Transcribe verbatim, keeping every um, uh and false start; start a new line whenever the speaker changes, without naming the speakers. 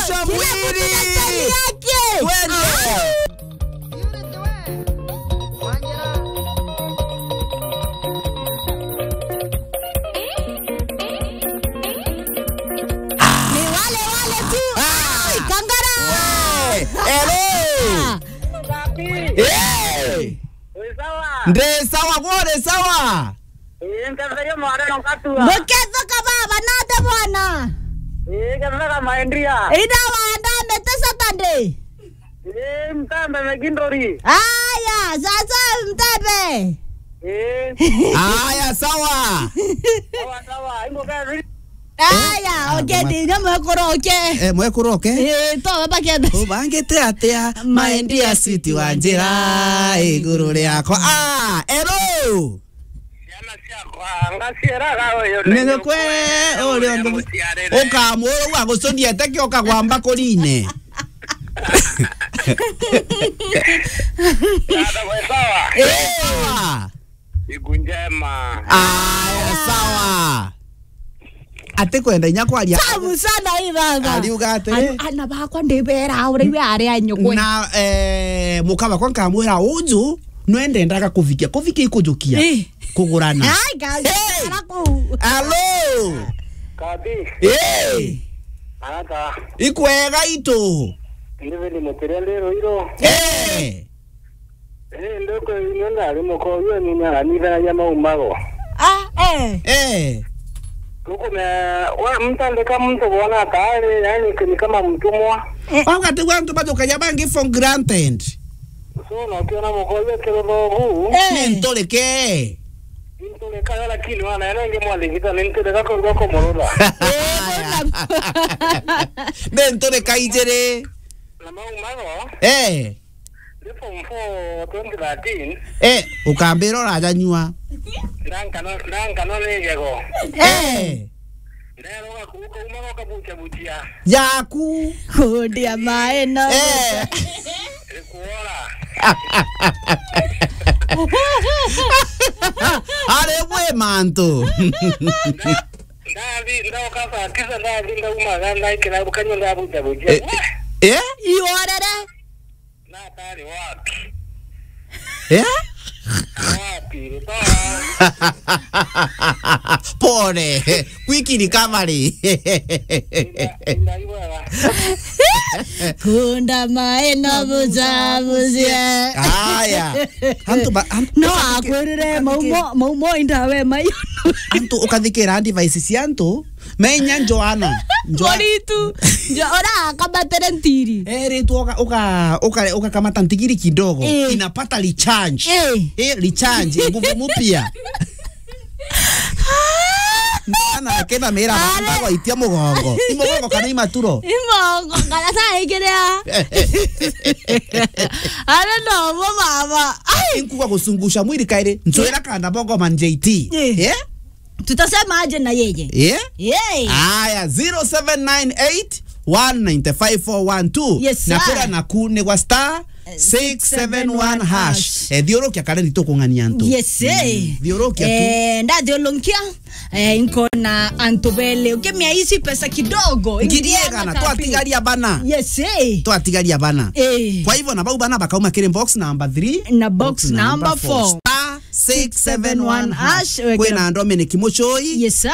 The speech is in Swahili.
Zungusha mwili. Twende.
Hey!
Nde sawa ngore sawa.
Eh, nkazayo mwara nkatua.
Bokezo kababa nate bwana.
Eh, kamera maendria.
Ida wanda metesa tande.
Eh, mtambe megindori.
Aya, sasa mtabe.
Eh.
Aya sawa.
Sawa sawa, ingo kazi.
Aya, okay, ndi nyama koroke.
Eh, mwe kuroke.
Eh, to bakenda.
Ubangete atia maendia city wanjira iguru riako. Ah, hello.
Yana cia kwa ngasiera gawe yo.
Nene kwe ole ndo. Okamwo wagosonia teke okagwamba korine.
Dada wewe sawa.
Eh.
Igunjema.
Aya sawa. Ate kwenda inya kwaria.
Samu sana hii baba.
Aliuga ate.
Ana bakwa ndibera uri we ari anyukwe.
Na eh mukaba kwa nkamwira uju nwende ndaga kuvikia kuvikia ikujukia kugurana.
Ai gazi. Araku.
Allo.
Kadi.
Eh.
Anata.
Ikwega ito.
Ndive ni mutirende roiro.
Eh.
Eh, ndoko nyonda ari moko yo ni nyara ni bana nyama umago.
Ah, eh.
Eh.
Kuko me wa mtande kama mtu bwana tayari yani ni kama mtumwa.
Wakati wantu bado kayabangi for granted.
So na kiona moko yo kero roho.
Ni ntoleke.
Ntole kaya la kilo wana yana nge mwale kita nintole kako ngoko morola.
Ne ntoleka ijere.
Na mau mago.
Eh.
Ndipo mfo twenty thirteen.
Eh, ukambero raja nyua.
Ndanka no ndanka no lego.
Eh.
Ndero ga kuko umago kabucha butia.
Yaku.
Kudia maeno.
Eh.
Ekuola.
Ale we manto.
Ndavi ndao kasa kisa ndavi ndao umaga ndaikira bukanyo ndabucha butia.
Eh?
Iorere.
Na tari wapi?
Eh?
Wapi?
Pore, wiki ni kamari.
Kunda maeno buza buzia.
Aya. Antu ba antu.
No akwirire maumo maumo indawe mayo.
Antu ukathikira devices yantu menya Joana.
Moritu. Jo ora kabatere ntiri.
Eh, tu oka oka oka oka kama tantigiri kidogo
eh.
Inapata recharge.
Eh,
eh recharge nguvu mpya. Ana kena mera bamba kwa itia mugongo. Imugongo kana imaturo.
Imongo kana sa ikirea. Ale no mama. Ai,
Inkuwa kusungusha mwili kaire. Nzoera kana bongo man J T. Eh?
Tutasema aje na yeye?
Eh?
Yeye.
Aya zero seven nine eight one nine five four one two.
Yes,
na kura na kune wa star six seven one hash. Eh, dioro kia kare nito kungani anto.
Yes, eh.
Mm, dioro kia tu.
Eh, nda diolonkia. Eh, inko na antobele. Ukemia hizi pesa kidogo.
Ngiriega na toa tigaria bana.
Yes, eh.
Toa tigaria bana.
Eh.
Kwa hivyo na bau bana bakauma kile box number three.
Na box number four.
Star six seven one hash.
hash.
Kwena andome ni kimochoi.
Yes, sir.